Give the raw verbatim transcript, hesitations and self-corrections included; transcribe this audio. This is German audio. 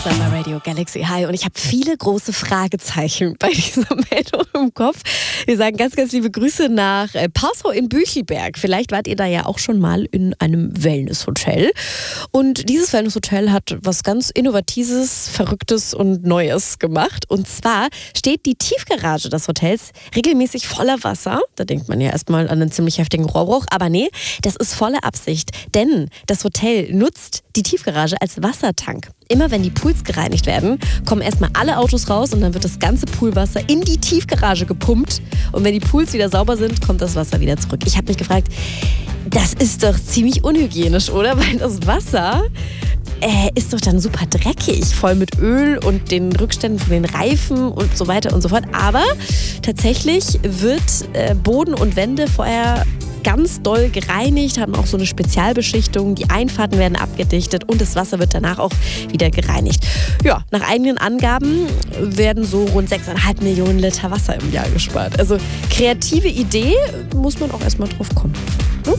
Summer Radio Galaxy High und ich habe viele große Fragezeichen bei dieser Meldung im Kopf. Wir sagen ganz, ganz liebe Grüße nach Passau in Büchelberg. Vielleicht wart ihr da ja auch schon mal in einem Wellnesshotel. Und dieses Wellnesshotel hat was ganz Innovatives, Verrücktes und Neues gemacht. Und zwar steht die Tiefgarage des Hotels regelmäßig voller Wasser. Da denkt man ja erstmal an einen ziemlich heftigen Rohrbruch. Aber nee, das ist volle Absicht. Denn das Hotel nutzt die Tiefgarage als Wassertank. Immer wenn die Pools gereinigt werden, kommen erstmal alle Autos raus und dann wird das ganze Poolwasser in die Tiefgarage gepumpt. Und wenn die Pools wieder sauber sind, kommt das Wasser wieder zurück. Ich habe mich gefragt, das ist doch ziemlich unhygienisch, oder? Weil das Wasser äh, ist doch dann super dreckig, voll mit Öl und den Rückständen von den Reifen und so weiter und so fort. Aber tatsächlich wird äh, Boden und Wände vorher ganz doll gereinigt, haben auch so eine Spezialbeschichtung, die Einfahrten werden abgedichtet und das Wasser wird danach auch wieder gereinigt. Ja, nach eigenen Angaben werden so rund sechs Komma fünf Millionen Liter Wasser im Jahr gespart. Also kreative Idee, muss man auch erstmal drauf kommen. Hm?